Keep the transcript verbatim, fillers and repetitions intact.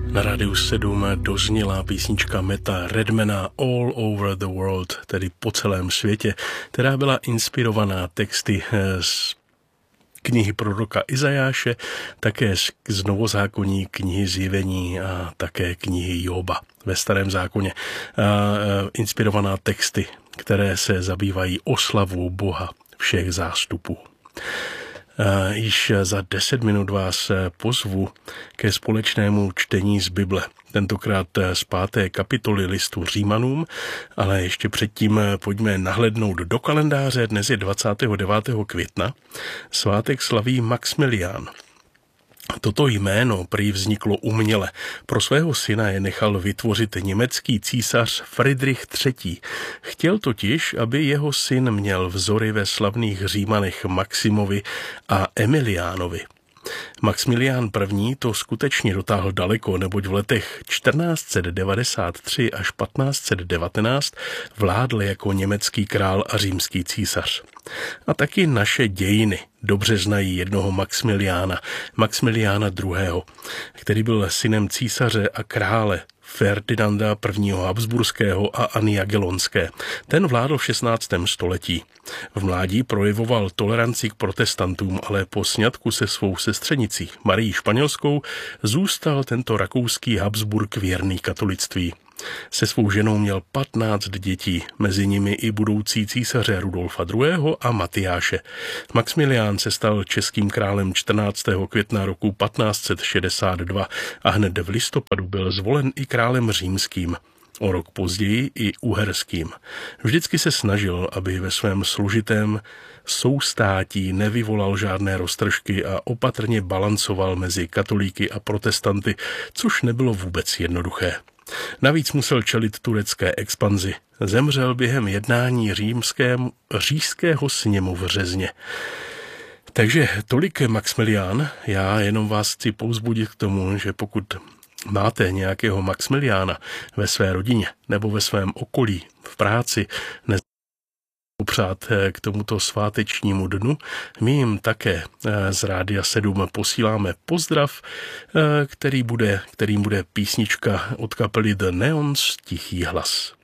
Na Rádiu sedm dozněla písnička Metta Redmana All Over the World, tedy po celém světě, která byla inspirovaná texty z knihy proroka Izajáše, také z Novozákonní knihy Zjevení a také knihy Joba ve Starém zákoně. A inspirovaná texty, které se zabývají oslavou Boha všech zástupů. Již za deset minut vás pozvu ke společnému čtení z Bible. Tentokrát z páté kapitoly listu Římanům, ale ještě předtím pojďme nahlédnout do kalendáře. Dnes je dvacátého devátého května. Svátek slaví Maxmilián. Toto jméno prý vzniklo uměle. Pro svého syna je nechal vytvořit německý císař Fridrich třetí. Chtěl totiž, aby jeho syn měl vzory ve slavných Římanech Maximovi a Emiliánovi. Maxmilián I. to skutečně dotáhl daleko, neboť v letech čtrnáct set devadesát tři až patnáct set devatenáct vládl jako německý král a římský císař. A taky naše dějiny dobře znají jednoho Maxmiliána, Maxmiliána druhého., který byl synem císaře a krále Ferdinanda prvního. Habsburského a Anny Jagellonské. Ten vládl v šestnáctém století. V mládí projevoval toleranci k protestantům, ale po sňatku se svou sestřenicí Marií Španělskou zůstal tento rakouský Habsburg věrný katolictví. Se svou ženou měl patnáct dětí, mezi nimi i budoucí císaře Rudolfa druhého. a Matyáše. Maxmilián se stal českým králem čtrnáctého května roku patnáct set šedesát dva a hned v listopadu byl zvolen i králem římským. O rok později i uherským. Vždycky se snažil, aby ve svém složitém soustátí nevyvolal žádné roztržky a opatrně balancoval mezi katolíky a protestanty, což nebylo vůbec jednoduché. Navíc musel čelit turecké expanzi. Zemřel během jednání římském, říšského sněmu v Řezně. Takže tolik Maxmilián. Já jenom vás chci povzbudit k tomu, že pokud máte nějakého Maxmiliána ve své rodině nebo ve svém okolí, v práci, ne popřát k tomuto svátečnímu dnu. My jim také z Rádia sedm posíláme pozdrav, který bude, kterým bude písnička od kapely The Neons Tichý hlas.